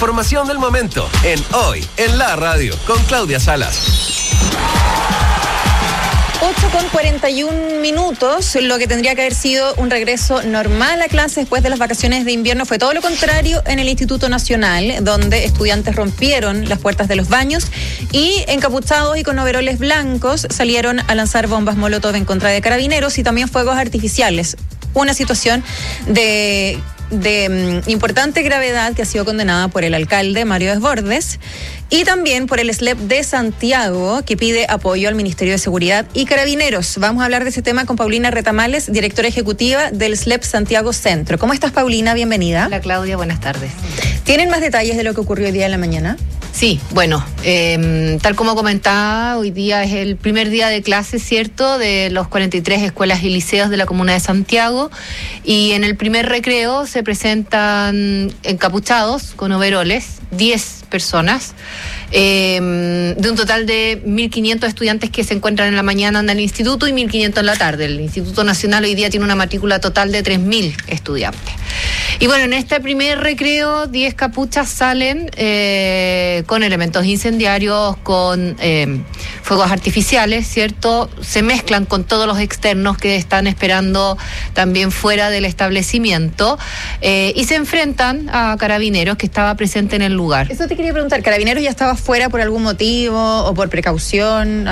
información del momento en Hoy en la Radio con Claudia Salas. 8:41, lo que tendría que haber sido un regreso normal a clase después de las vacaciones de invierno fue todo lo contrario en el Instituto Nacional, donde estudiantes rompieron las puertas de los baños y encapuchados y con overoles blancos salieron a lanzar bombas molotov en contra de carabineros y también fuegos artificiales. Una situación de importante gravedad que ha sido condenada por el alcalde Mario Desbordes y también por el SLEP de Santiago, que pide apoyo al Ministerio de Seguridad y Carabineros. Vamos a hablar de ese tema con Paulina Retamales, directora ejecutiva del SLEP Santiago Centro. ¿Cómo estás, Paulina? Bienvenida. Hola, Claudia, buenas tardes. ¿Tienen más detalles de lo que ocurrió hoy día en la mañana? Sí, bueno, tal como comentaba, hoy día es el primer día de clase, ¿cierto?, de los 43 escuelas y liceos de la comuna de Santiago, y en el primer recreo se presentan encapuchados con overoles, 10 personas, de un total de 1.500 estudiantes que se encuentran en la mañana en el instituto y 1.500 en la tarde. El Instituto Nacional hoy día tiene una matrícula total de 3.000 estudiantes. Y bueno, en este primer recreo, 10 capuchas salen con elementos incendiarios, con fuegos artificiales, ¿cierto? Se mezclan con todos los externos que están esperando también fuera del establecimiento y se enfrentan a Carabineros, que estaba presente en el lugar. Eso te quería preguntar, ¿Carabineros ya estaba fuera por algún motivo o por precaución?